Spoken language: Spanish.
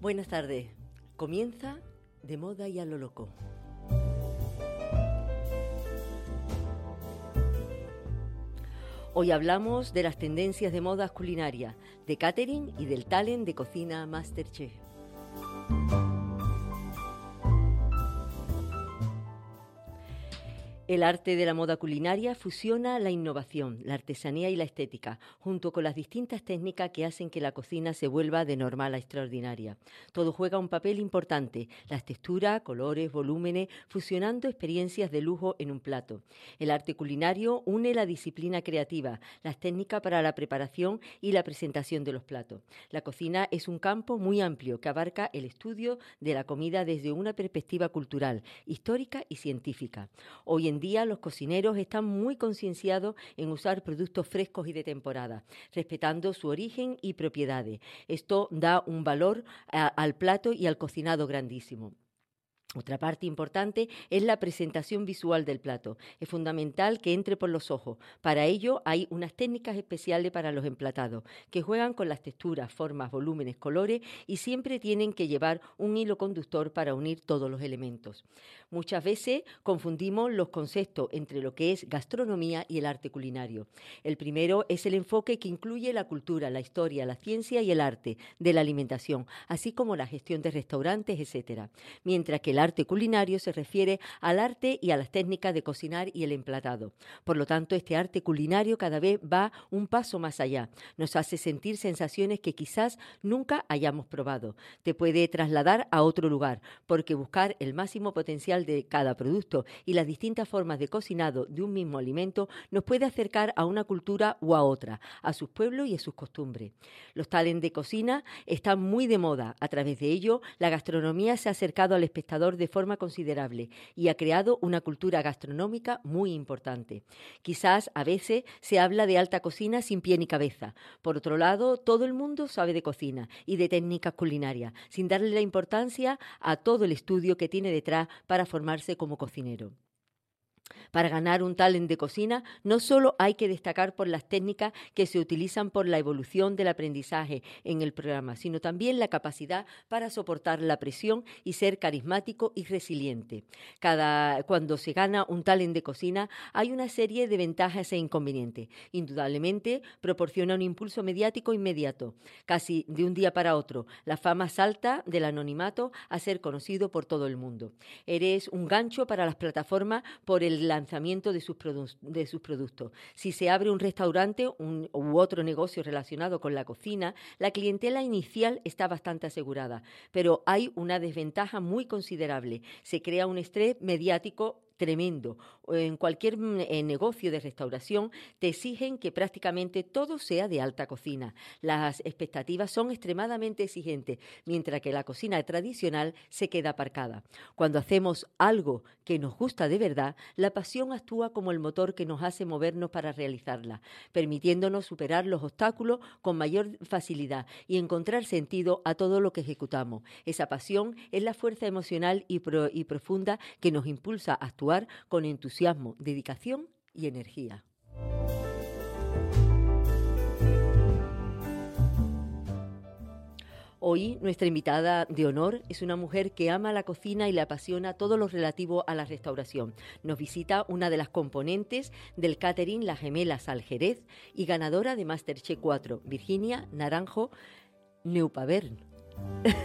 Buenas tardes. Comienza De Moda y a lo Loco. Hoy hablamos de las tendencias de modas culinarias, de catering y del talent de cocina MasterChef. El arte de la moda culinaria fusiona la innovación, la artesanía y la estética, junto con las distintas técnicas que hacen que la cocina se vuelva de normal a extraordinaria. Todo juega un papel importante, las texturas, colores, volúmenes, fusionando experiencias de lujo en un plato. El arte culinario une la disciplina creativa, las técnicas para la preparación y la presentación de los platos. La cocina es un campo muy amplio que abarca el estudio de la comida desde una perspectiva cultural, histórica y científica. Hoy en día los cocineros están muy concienciados en usar productos frescos y de temporada, respetando su origen y propiedades. Esto da un valor al plato y al cocinado grandísimo. Otra parte importante es la presentación visual del plato. Es fundamental que entre por los ojos. Para ello hay unas técnicas especiales para los emplatados, que juegan con las texturas, formas, volúmenes, colores y siempre tienen que llevar un hilo conductor para unir todos los elementos. Muchas veces confundimos los conceptos entre lo que es gastronomía y el arte culinario. El primero es el enfoque que incluye la cultura, la historia, la ciencia y el arte de la alimentación, así como la gestión de restaurantes, etc. Mientras que el arte culinario se refiere al arte y a las técnicas de cocinar y el emplatado. Por lo tanto, este arte culinario cada vez va un paso más allá. Nos hace sentir sensaciones que quizás nunca hayamos probado. Te puede trasladar a otro lugar, porque buscar el máximo potencial de cada producto y las distintas formas de cocinado de un mismo alimento nos puede acercar a una cultura u a otra, a sus pueblos y a sus costumbres. Los talents de cocina están muy de moda. A través de ello, la gastronomía se ha acercado al espectador de forma considerable y ha creado una cultura gastronómica muy importante. Quizás a veces se habla de alta cocina sin pie ni cabeza. Por otro lado, todo el mundo sabe de cocina y de técnicas culinarias, sin darle la importancia a todo el estudio que tiene detrás para formarse como cocinero. Para ganar un talent de cocina no solo hay que destacar por las técnicas que se utilizan por la evolución del aprendizaje en el programa, sino también la capacidad para soportar la presión y ser carismático y resiliente. Cuando se gana un talent de cocina hay una serie de ventajas e inconvenientes. Indudablemente proporciona un impulso mediático inmediato, casi de un día para otro. La fama salta del anonimato a ser conocido por todo el mundo. Eres un gancho para las plataformas por el lanzamiento de sus productos. Si se abre un restaurante u otro negocio relacionado con la cocina, la clientela inicial está bastante asegurada, pero hay una desventaja muy considerable. Se crea un estrés mediático tremendo. En cualquier negocio de restauración te exigen que prácticamente todo sea de alta cocina. Las expectativas son extremadamente exigentes, mientras que la cocina tradicional se queda aparcada. Cuando hacemos algo que nos gusta de verdad, la pasión actúa como el motor que nos hace movernos para realizarla, permitiéndonos superar los obstáculos con mayor facilidad y encontrar sentido a todo lo que ejecutamos. Esa pasión es la fuerza emocional y profunda que nos impulsa a actuar con entusiasmo, dedicación y energía. Hoy nuestra invitada de honor es una mujer que ama la cocina y le apasiona todo lo relativo a la restauración. Nos visita una de las componentes del catering Las Gemelas al Jerez y ganadora de MasterChef 4, Virginia Naranjo Neupavern.